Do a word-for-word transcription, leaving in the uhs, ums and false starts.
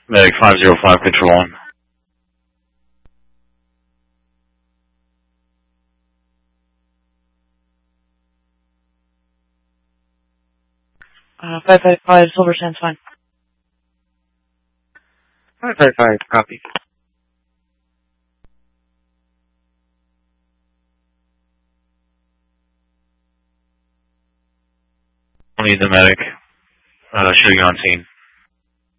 Medic five zero five, control one. Uh, five five five, Silver Sand's fine. five five five, copy. Need the medic. Uh, shooting on scene.